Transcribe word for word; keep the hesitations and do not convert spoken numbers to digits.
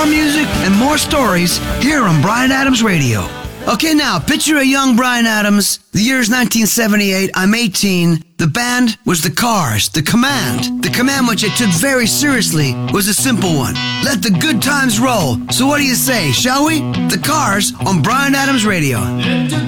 more music and more stories here on Bryan Adams Radio. Okay, now, picture a young Bryan Adams. The year is nineteen seventy-eight. I'm eighteen. The band was the Cars. The command, the command which I took very seriously, was a simple one. Let the good times roll. So what do you say, shall we? The Cars on Bryan Adams Radio.